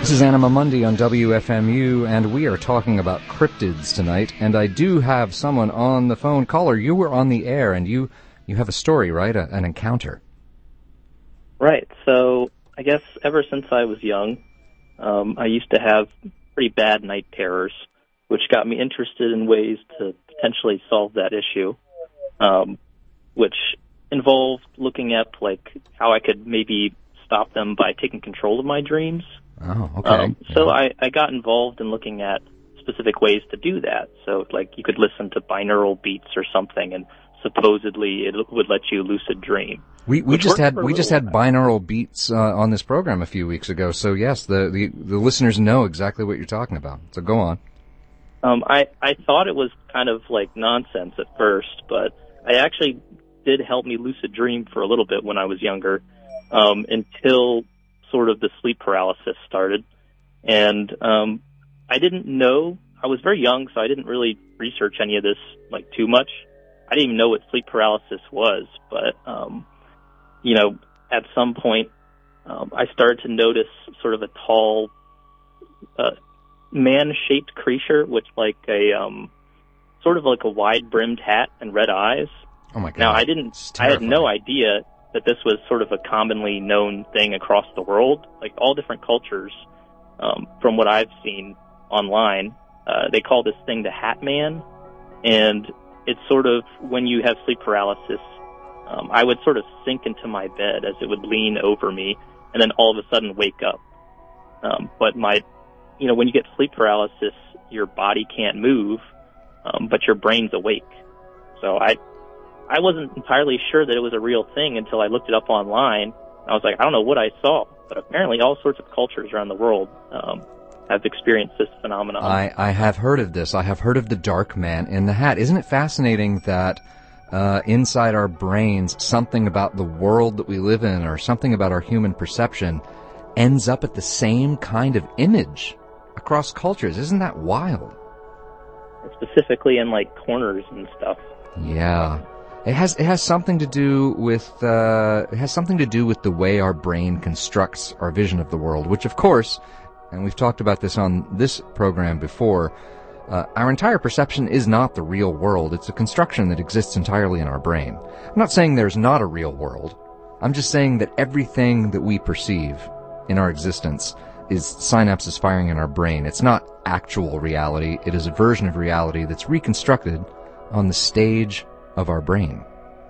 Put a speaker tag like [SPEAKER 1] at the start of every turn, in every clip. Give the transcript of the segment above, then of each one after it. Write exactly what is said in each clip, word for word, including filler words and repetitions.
[SPEAKER 1] This is Anima Mundi on W F M U, and we are talking about cryptids tonight. And I do have someone on the phone. Caller, you were on the air, and you, you have a story, right? A, an encounter.
[SPEAKER 2] Right. So I guess ever since I was young, um, I used to have pretty bad night terrors, which got me interested in ways to potentially solve that issue, um, which involved looking at like how I could maybe stop them by taking control of my dreams.
[SPEAKER 1] Oh, okay.
[SPEAKER 2] Um, so
[SPEAKER 1] yeah.
[SPEAKER 2] I, I got involved in looking at specific ways to do that. So, like, you could listen to binaural beats or something, and supposedly it would let you lucid dream.
[SPEAKER 1] We we
[SPEAKER 2] Which
[SPEAKER 1] just
[SPEAKER 2] worked
[SPEAKER 1] had
[SPEAKER 2] for a
[SPEAKER 1] we just
[SPEAKER 2] little
[SPEAKER 1] had
[SPEAKER 2] while.
[SPEAKER 1] binaural beats uh, on this program a few weeks ago. So yes, the, the the listeners know exactly what you're talking about. So go on.
[SPEAKER 2] Um, I I thought it was kind of like nonsense at first, but I actually did help me lucid dream for a little bit when I was younger, um, until sort of the sleep paralysis started. And um, I didn't know, I was very young, so I didn't really research any of this like too much. I didn't even know what sleep paralysis was, but, um, you know, at some point, um, I started to notice sort of a tall, uh, man-shaped creature with like a, um, sort of like a wide-brimmed hat and red eyes.
[SPEAKER 1] Oh my God!
[SPEAKER 2] Now, I didn't, I had no idea that this was sort of a commonly known thing across the world. Like, all different cultures, um, from what I've seen online, uh, they call this thing the Hat Man, and it's sort of, when you have sleep paralysis, um, I would sort of sink into my bed as it would lean over me, and then all of a sudden wake up. Um, but my, you know, when you get sleep paralysis, your body can't move, um, but your brain's awake. So I, I wasn't entirely sure that it was a real thing until I looked it up online. I was like, I don't know what I saw, but apparently all sorts of cultures around the world um, have experienced this phenomenon.
[SPEAKER 1] I, I have heard of this. I have heard of the Dark Man in the Hat. Isn't it fascinating that uh, inside our brains, something about the world that we live in or something about our human perception ends up at the same kind of image across cultures? Isn't that wild?
[SPEAKER 2] Specifically in, like, corners and stuff.
[SPEAKER 1] Yeah. It has it has something to do with uh, it has something to do with the way our brain constructs our vision of the world, which, of course, and we've talked about this on this program before, uh, our entire perception is not the real world. It's a construction that exists entirely in our brain. I'm not saying there's not a real world. I'm just saying that everything that we perceive in our existence is synapses firing in our brain. It's not actual reality. It is a version of reality that's reconstructed on the stage of our brain.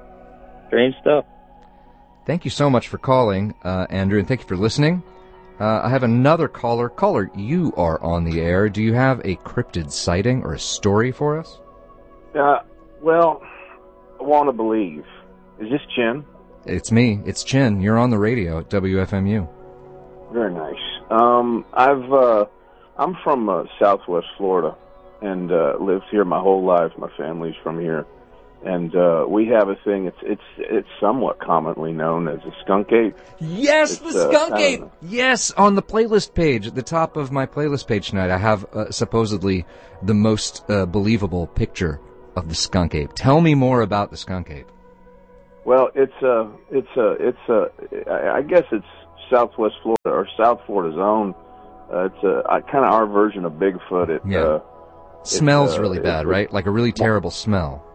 [SPEAKER 2] Strange stuff.
[SPEAKER 1] Thank you so much for calling, uh, Andrew, and thank you for listening. Uh, I have another caller. Caller, you are on the air. Do you have a cryptid sighting or a story for us?
[SPEAKER 3] Uh, well, I want to believe. Is this Chin?
[SPEAKER 1] It's me. It's Chin. You're on the radio at W F M U.
[SPEAKER 3] Very nice. Um, I've, uh, I'm from uh, Southwest Florida and uh, lived here my whole life. My family's from here. And uh, we have a thing, it's it's it's somewhat commonly known as a skunk ape.
[SPEAKER 1] Yes,
[SPEAKER 3] it's,
[SPEAKER 1] the
[SPEAKER 3] uh,
[SPEAKER 1] skunk ape! Yes, on the playlist page, at the top of my playlist page tonight, I have uh, supposedly the most uh, believable picture of the skunk ape. Tell me more about the skunk ape.
[SPEAKER 3] Well, it's a, it's a, it's a, I guess it's Southwest Florida, or South Florida's own. Uh, it's a kind of our version of Bigfoot. It
[SPEAKER 1] yeah.
[SPEAKER 3] uh,
[SPEAKER 1] smells
[SPEAKER 3] uh,
[SPEAKER 1] really bad, right? Like a really terrible smell.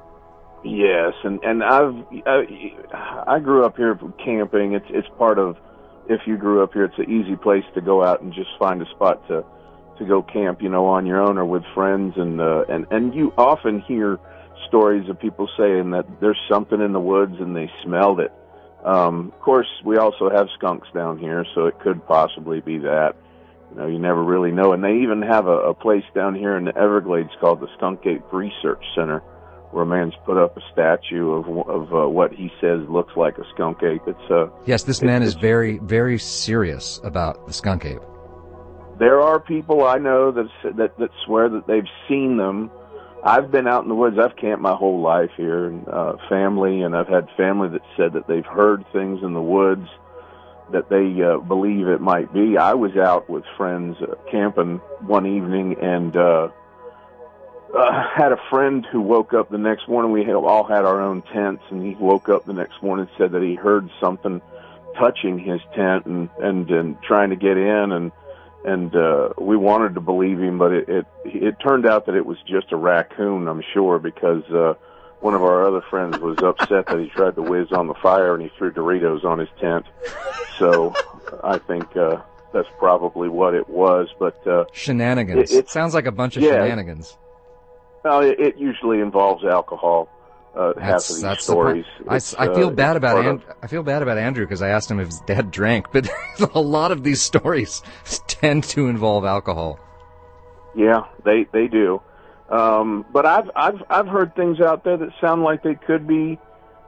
[SPEAKER 3] Yes, and and I've I, I grew up here camping. It's it's part of, if you grew up here, it's an easy place to go out and just find a spot to to go camp, you know, on your own or with friends, and uh, and and you often hear stories of people saying that there's something in the woods and they smelled it. Um, of course, we also have skunks down here, so it could possibly be that. You know, you never really know. And they even have a, a place down here in the Everglades called the Skunk Ape Research Center, where a man's put up a statue of of uh, what he says looks like a skunk ape. It's uh,
[SPEAKER 1] yes, this man is very, very serious about the skunk ape.
[SPEAKER 3] There are people I know that that that swear that they've seen them. I've been out in the woods. I've camped my whole life here, and uh, family, and I've had family that said that they've heard things in the woods that they uh, believe it might be. I was out with friends uh, camping one evening, and uh, uh, had a friend who woke up the next morning. We had, all had our own tents, and he woke up the next morning and said that he heard something touching his tent and, and, and trying to get in, and and uh, we wanted to believe him, but it, it it turned out that it was just a raccoon, I'm sure, because uh, one of our other friends was upset that he tried to whiz on the fire and he threw Doritos on his tent. So I think uh, that's probably what it was. But uh,
[SPEAKER 1] shenanigans. It, it sounds like a bunch of
[SPEAKER 3] yeah,
[SPEAKER 1] shenanigans.
[SPEAKER 3] Well, it, it usually involves alcohol. Uh,
[SPEAKER 1] that's,
[SPEAKER 3] half of these
[SPEAKER 1] that's
[SPEAKER 3] stories.
[SPEAKER 1] The I, I feel uh, bad about And, I feel bad about Andrew because I asked him if his dad drank, but a lot of these stories tend to involve alcohol.
[SPEAKER 3] Yeah, they they do. Um, but I've I've I've heard things out there that sound like they could be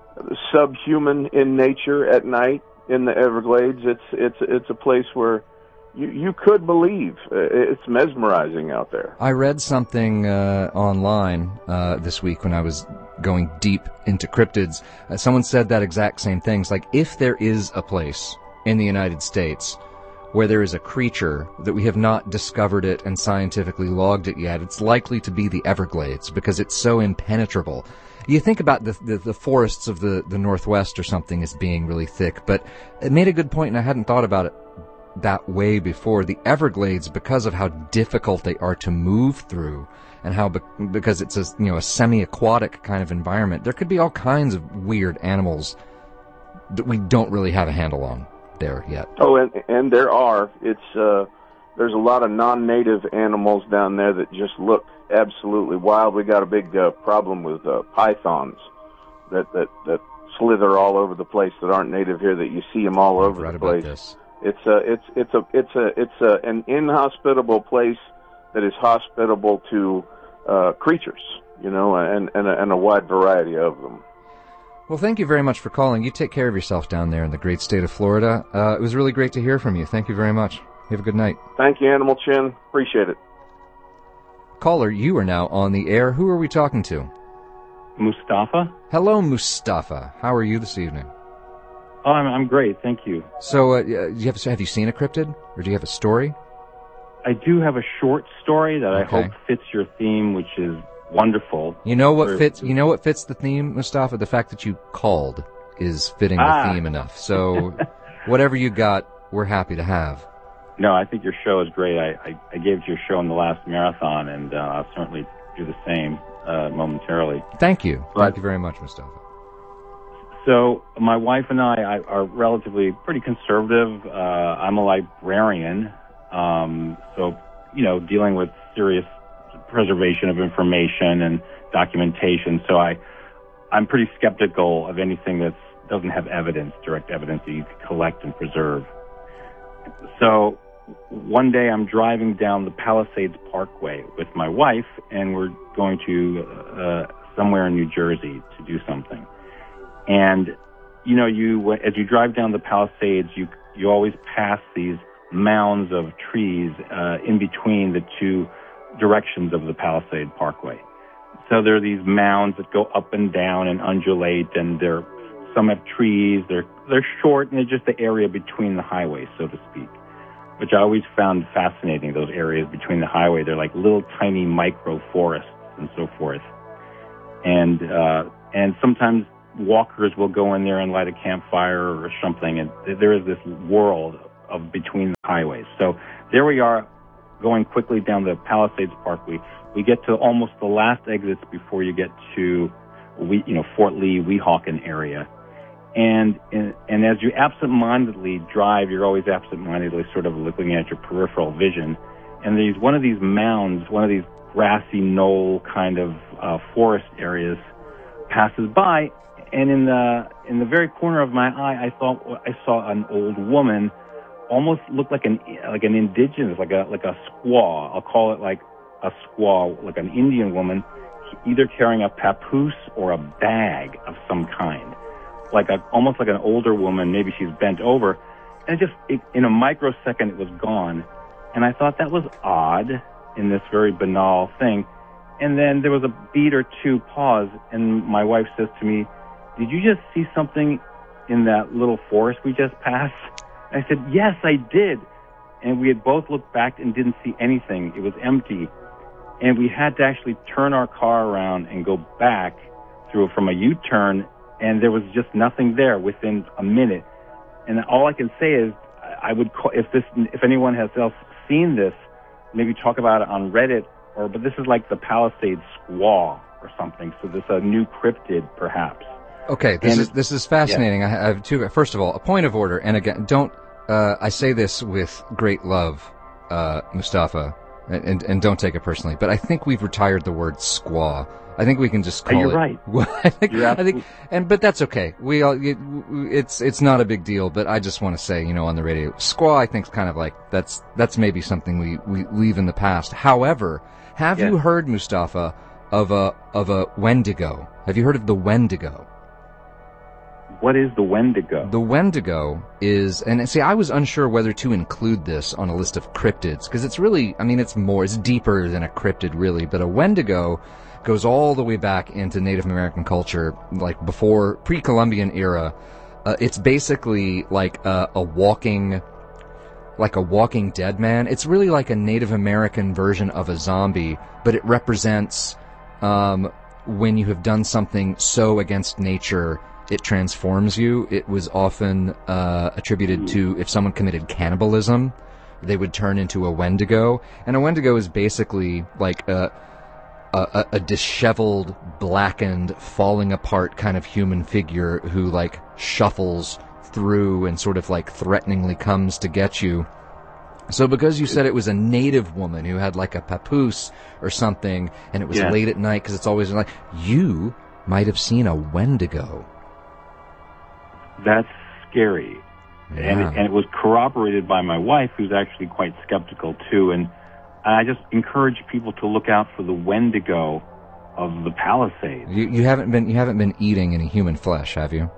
[SPEAKER 3] subhuman in nature at night in the Everglades. It's it's it's a place where you you could believe. It's mesmerizing out there.
[SPEAKER 1] I read something uh, online uh, this week when I was going deep into cryptids. Uh, someone said that exact same thing. It's like, if there is a place in the United States where there is a creature that we have not discovered it and scientifically logged it yet, it's likely to be the Everglades because it's so impenetrable. You think about the, the, the forests of the, the Northwest or something as being really thick, but it made a good point, and I hadn't thought about it that way before. The Everglades, because of how difficult they are to move through, and how be- because it's a you know a semi-aquatic kind of environment, there could be all kinds of weird animals that we don't really have a handle on there yet.
[SPEAKER 3] Oh, and and there are. It's uh, there's a lot of non-native animals down there that just look absolutely wild. We got a big uh, problem with uh, pythons that, that that slither all over the place that aren't native here. That you see them all
[SPEAKER 1] I've
[SPEAKER 3] over
[SPEAKER 1] read
[SPEAKER 3] the
[SPEAKER 1] about
[SPEAKER 3] place.
[SPEAKER 1] This.
[SPEAKER 3] It's a it's it's a it's a it's a, an inhospitable place that is hospitable to uh, creatures, you know, and and a, and a wide variety of them.
[SPEAKER 1] Well, thank you very much for calling. You take care of yourself down there in the great state of Florida. Uh, it was really great to hear from you. Thank you very much. You have a good night.
[SPEAKER 3] Thank you, Animal Chin. Appreciate it.
[SPEAKER 1] Caller, you are now on the air. Who are we talking to?
[SPEAKER 4] Mustafa.
[SPEAKER 1] Hello, Mustafa. How are you this evening?
[SPEAKER 4] Oh, I'm, I'm great, thank you.
[SPEAKER 1] So, uh, you have, have you seen a cryptid, or do you have a story?
[SPEAKER 4] I do have a short story that
[SPEAKER 1] okay.
[SPEAKER 4] I hope fits your theme, which is wonderful.
[SPEAKER 1] You know what
[SPEAKER 4] For,
[SPEAKER 1] fits? You know what fits the theme, Mustafa? The fact that you called is fitting
[SPEAKER 4] ah.
[SPEAKER 1] the theme enough. So, whatever you got, we're happy to have.
[SPEAKER 4] No, I think your show is great. I, I, I gave it your show in the last marathon, and uh, I'll certainly do the same uh, momentarily.
[SPEAKER 1] Thank you.
[SPEAKER 4] But,
[SPEAKER 1] Thank you very much, Mustafa.
[SPEAKER 4] So my wife and I, I are relatively pretty conservative. Uh, I'm a librarian, um, so, you know, dealing with serious preservation of information and documentation. So I, I'm pretty skeptical of anything that doesn't have evidence, direct evidence that you can collect and preserve. So one day I'm driving down the Palisades Parkway with my wife, and we're going to uh, somewhere in New Jersey to do something. And, you know, you as you drive down the Palisades, you you always pass these mounds of trees uh, in between the two directions of the Palisade Parkway. So there are these mounds that go up and down and undulate, and they're some have trees. They're they're short, and they're just the area between the highways, so to speak, which I always found fascinating. Those areas between the highway, they're like little tiny micro forests and so forth, and uh, and sometimes walkers will go in there and light a campfire or something, and there is this world of between the highways. So there we are, going quickly down the Palisades Parkway. We get to almost the last exits before you get to, we, you know, Fort Lee, Weehawken area. And, and and as you absentmindedly drive, you're always absentmindedly sort of looking at your peripheral vision. And there's one of these mounds, one of these grassy knoll kind of uh, forest areas passes by. And in the in the very corner of my eye, I thought I saw an old woman, almost looked like an like an indigenous, like a like a squaw. I'll call it like a squaw, like an Indian woman, either carrying a papoose or a bag of some kind, like a almost like an older woman. Maybe she's bent over, and it just it, in a microsecond it was gone. And I thought that was odd in this very banal thing. And then there was a beat or two pause, and my wife says to me, "Did you just see something in that little forest we just passed?" I said, "Yes, I did." And we had both looked back and didn't see anything. It was empty. And we had to actually turn our car around and go back through from a U-turn, and there was just nothing there within a minute. And all I can say is, I would call, if this, if anyone has else seen this, maybe talk about it on Reddit, or but this is like the Palisades squaw or something. So this is a new cryptid, perhaps.
[SPEAKER 1] Okay, this
[SPEAKER 4] and
[SPEAKER 1] is this is fascinating.
[SPEAKER 4] Yeah.
[SPEAKER 1] I have two. First of all, a point of order, and again, don't. Uh, I say this with great love, uh, Mustafa, and, and and don't take it personally. But I think we've retired the word squaw. I think we can just call
[SPEAKER 4] You're
[SPEAKER 1] it.
[SPEAKER 4] Right.
[SPEAKER 1] I think,
[SPEAKER 4] You're
[SPEAKER 1] I
[SPEAKER 4] absolutely.
[SPEAKER 1] think, and but that's okay. We all. It, it's it's not a big deal. But I just want to say, you know, on the radio, squaw. I think is kind of like that's that's maybe something we we leave in the past. However, have
[SPEAKER 4] Yes.
[SPEAKER 1] you heard, Mustafa, of a of a Wendigo? Have you heard of the Wendigo?
[SPEAKER 4] What is the Wendigo?
[SPEAKER 1] The Wendigo is, and see, I was unsure whether to include this on a list of cryptids, because it's really, I mean, it's more, it's deeper than a cryptid, really, but a Wendigo goes all the way back into Native American culture, like before, pre-Columbian era. Uh, it's basically like a, a walking, like a walking dead man. It's really like a Native American version of a zombie, but it represents, um, when you have done something so against nature, it transforms you. It was often uh, attributed to if someone committed cannibalism, they would turn into a Wendigo. And a Wendigo is basically like a, a, a disheveled, blackened, falling apart kind of human figure who like shuffles through and sort of like threateningly comes to get you. So because you said it was a native woman who had like a papoose or something, and it was
[SPEAKER 4] Yeah.
[SPEAKER 1] late at night because it's always like, you might have seen a Wendigo.
[SPEAKER 4] That's scary.
[SPEAKER 1] Yeah.
[SPEAKER 4] And, it, and it was corroborated by my wife, who's actually quite skeptical too. And I just encourage people to look out for the Wendigo of the Palisades.
[SPEAKER 1] You, you haven't been you haven't been eating any human flesh, have you?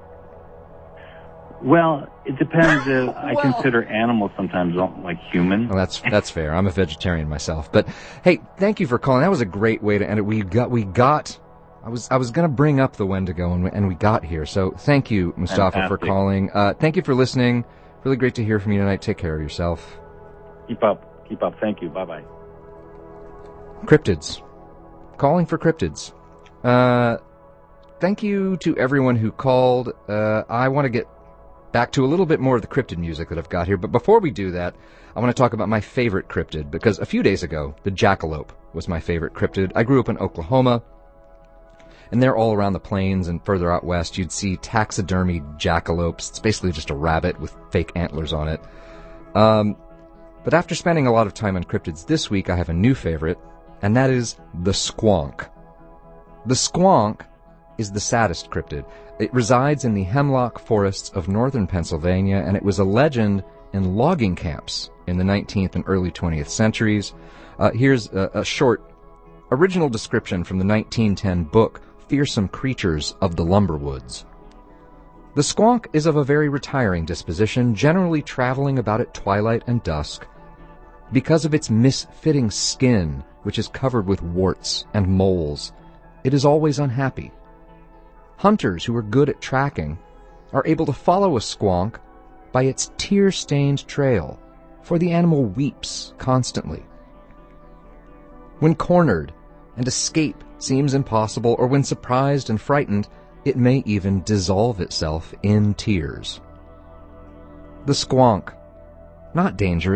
[SPEAKER 4] Well, it depends. Uh, I
[SPEAKER 1] Well-
[SPEAKER 4] consider animals sometimes don't like human.
[SPEAKER 1] Well, that's that's fair. I'm a vegetarian myself. But hey, thank you for calling. That was a great way to end it. We got we got. I was I was going to bring up the Wendigo, and we, and we got here. So thank you, Mustafa,
[SPEAKER 4] Fantastic.
[SPEAKER 1] for calling. Uh, thank you for listening. Really great to hear from you tonight. Take care of yourself.
[SPEAKER 4] Keep up. Keep up. Thank you. Bye-bye.
[SPEAKER 1] Cryptids. Calling for cryptids. Uh, thank you to everyone who called. Uh, I want to get back to a little bit more of the cryptid music that I've got here. But before we do that, I want to talk about my favorite cryptid, because a few days ago, the jackalope was my favorite cryptid. I grew up in Oklahoma, and they're all around the plains and further out west. You'd see taxidermied jackalopes. It's basically just a rabbit with fake antlers on it. Um, but after spending a lot of time on cryptids this week, I have a new favorite, and that is the squonk. The squonk is the saddest cryptid. It resides in the hemlock forests of northern Pennsylvania, and it was a legend in logging camps in the nineteenth and early twentieth centuries. Uh, here's a, a short original description from the nineteen ten book, Fearsome Creatures of the Lumberwoods. The squonk is of a very retiring disposition, generally traveling about at twilight and dusk. Because of its misfitting skin, which is covered with warts and moles, it is always unhappy. Hunters who are good at tracking are able to follow a squonk by its tear-stained trail, for the animal weeps constantly. When cornered and escape seems impossible, or when surprised and frightened, it may even dissolve itself in tears. The squonk, not dangerous,